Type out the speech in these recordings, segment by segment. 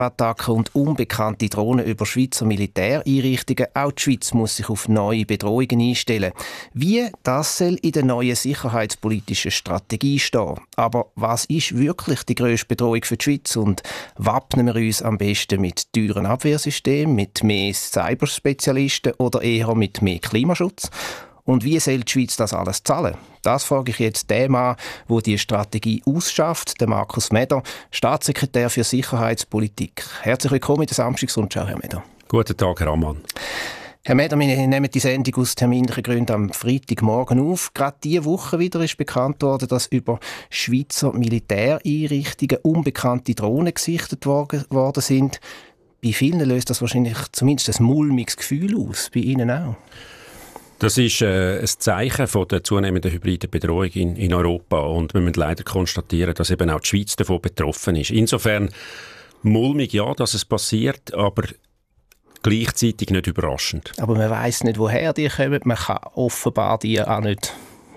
Attacken und unbekannte Drohnen über Schweizer Militäreinrichtungen. Auch die Schweiz muss sich auf neue Bedrohungen einstellen. Wie, das soll in der neuen sicherheitspolitischen Strategie stehen. Aber was ist wirklich die grösste Bedrohung für die Schweiz? Und wappnen wir uns am besten mit teuren Abwehrsystemen, mit mehr Cyberspezialisten oder eher mit mehr Klimaschutz? Und wie soll die Schweiz das alles zahlen? Das frage ich jetzt den Mann, der die Strategie ausschafft, den Markus Meder, Staatssekretär für Sicherheitspolitik. Herzlich willkommen in der Samstagsrundschau, Herr Meder. Guten Tag, Herr Ammann. Herr Meder, wir nehmen die Sendung aus terminlichen Gründen am Freitagmorgen auf. Gerade diese Woche wieder ist bekannt worden, dass über Schweizer Militäreinrichtungen unbekannte Drohnen gesichtet worden sind. Bei vielen löst das wahrscheinlich zumindest ein mulmiges Gefühl aus. Bei Ihnen auch? Das ist ein Zeichen von der zunehmenden hybriden Bedrohung in Europa und wir müssen leider konstatieren, dass eben auch die Schweiz davon betroffen ist. Insofern mulmig, ja, dass es passiert, aber gleichzeitig nicht überraschend. Aber man weiss nicht, woher die kommen. Man kann offenbar die auch nicht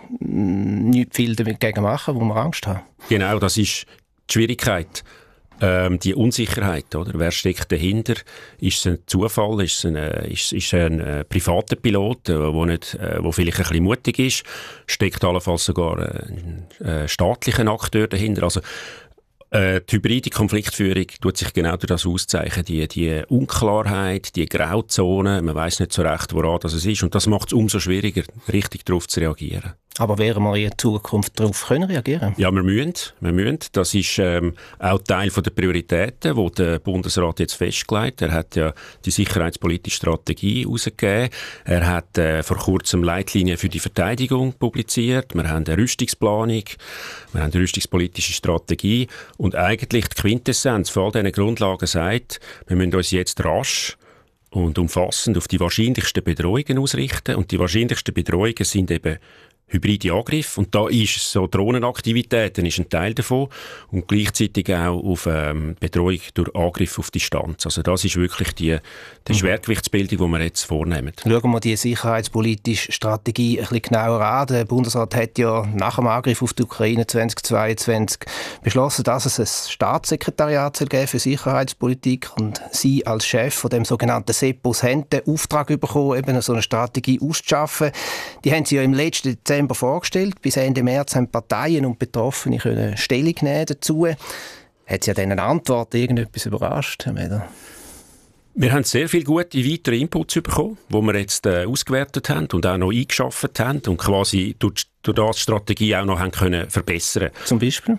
viel dagegen machen, wo man Angst hat. Genau, das ist die Schwierigkeit. Die Unsicherheit, oder? Wer steckt dahinter? Ist es ein Zufall? Ist es ein privater Pilot, wo vielleicht ein bisschen mutig ist? Steckt allenfalls sogar ein staatlicher Akteur dahinter? Also die hybride Konfliktführung tut sich genau durch das auszeichnen. Die Unklarheit, die Grauzone, man weiss nicht so recht, woran das ist. Und das macht es umso schwieriger, richtig darauf zu reagieren. Aber werden wir in Zukunft darauf reagieren? Ja, wir müssen. Das ist auch Teil der Prioritäten, die der Bundesrat jetzt festgelegt hat. Er hat ja die sicherheitspolitische Strategie herausgegeben. Er hat vor kurzem Leitlinien für die Verteidigung publiziert. Wir haben eine Rüstungsplanung, wir haben eine rüstungspolitische Strategie. Und eigentlich die Quintessenz von all diesen Grundlagen sagt, wir müssen uns jetzt rasch und umfassend auf die wahrscheinlichsten Bedrohungen ausrichten. Und die wahrscheinlichsten Bedrohungen sind eben hybride Angriffe. Und da ist so Drohnenaktivitäten ist ein Teil davon. Und gleichzeitig auch auf Bedrohung durch Angriff auf Distanz. Also das ist wirklich die Schwergewichtsbildung, die wir jetzt vornehmen. Schauen wir die sicherheitspolitische Strategie ein bisschen genauer an. Der Bundesrat hat ja nach dem Angriff auf die Ukraine 2022 beschlossen, dass es ein Staatssekretariat für Sicherheitspolitik und Sie als Chef von dem sogenannten SEPOS haben den Auftrag bekommen, eben so eine Strategie auszuschaffen. Die haben Sie ja im letzten Dezember vorgestellt. Bis Ende März haben Parteien und Betroffene können Stellung nehmen dazu. Hat Sie an diesen Antworten irgendetwas überrascht, Herr Meder? Wir haben sehr viele gute weitere Inputs bekommen, die wir jetzt ausgewertet haben und auch noch eingeschafft haben und quasi durch die Strategie auch noch haben können verbessern. Zum Beispiel?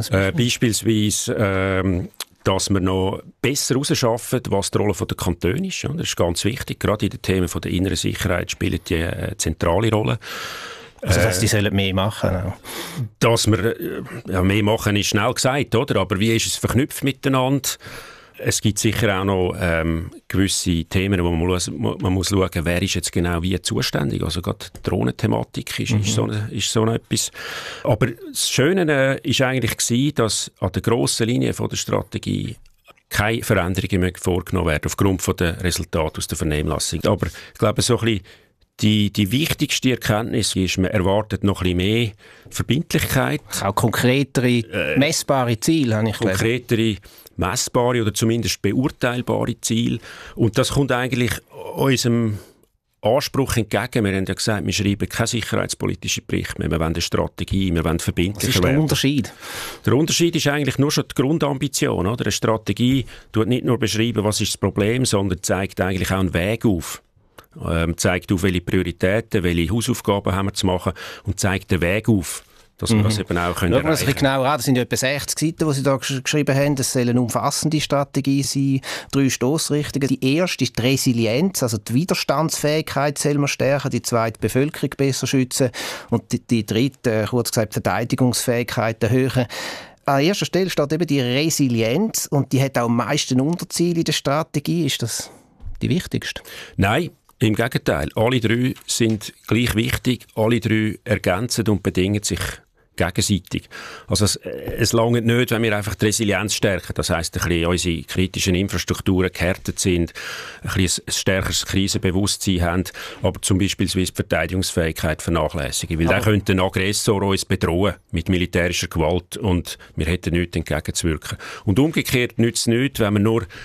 Beispielsweise dass wir noch besser herausschaffen, was die Rolle der Kantone ist. Das ist ganz wichtig. Gerade in den Themen der inneren Sicherheit spielen die eine zentrale Rolle. Also, dass die sollen mehr machen auch. Dass wir mehr machen, ist schnell gesagt, oder? Aber wie ist es verknüpft miteinander? Es gibt sicher auch noch gewisse Themen, wo man muss schauen, wer ist jetzt genau wie zuständig. Also gerade die Drohnenthematik ist so etwas. Aber das Schöne ist eigentlich gewesen, dass an der grossen Linie von der Strategie keine Veränderungen mehr vorgenommen werden aufgrund von der Resultate aus der Vernehmlassung. Aber ich glaube, so ein bisschen die wichtigste Erkenntnis ist, man erwartet noch ein bisschen mehr Verbindlichkeit. Auch konkretere, messbare Ziele, habe ich gelesen. Konkretere, messbare oder zumindest beurteilbare Ziele. Und das kommt eigentlich unserem Anspruch entgegen. Wir haben ja gesagt, wir schreiben keine sicherheitspolitischen Berichte mehr. Wir wollen eine Strategie, wir wollen verbindlicher werden. Was ist der Unterschied? Der Unterschied ist eigentlich nur schon die Grundambition. Oder? Eine Strategie tut nicht nur beschreiben, was ist das Problem, sondern zeigt eigentlich auch einen Weg auf. Zeigt auf, welche Prioritäten, welche Hausaufgaben haben wir zu machen und zeigt den Weg auf, dass wir das eben auch können erreichen. Schauen wir das ein bisschen genauer an. Das sind ja etwa 60 Seiten, die Sie da geschrieben haben. Das soll eine umfassende Strategie sein. 3 Stossrichtungen. Die erste ist die Resilienz, also die Widerstandsfähigkeit soll man stärken, die zweite die Bevölkerung besser schützen und die dritte, kurz gesagt, Verteidigungsfähigkeit erhöhen. An erster Stelle steht eben die Resilienz und die hat auch am meisten Unterziele in der Strategie. Ist das die wichtigste? Nein. Im Gegenteil, alle 3 sind gleich wichtig, alle 3 ergänzen und bedingen sich gegenseitig. Also es langt nicht, wenn wir einfach die Resilienz stärken, das heisst, ein bisschen unsere kritischen Infrastrukturen gehärtet sind, ein bisschen ein stärkeres Krisenbewusstsein haben, aber zum Beispiel die Verteidigungsfähigkeit vernachlässigen. Weil der könnte ein Aggressor uns bedrohen mit militärischer Gewalt und wir hätten nichts entgegenzuwirken. Und umgekehrt nützt es nichts, wenn wir nur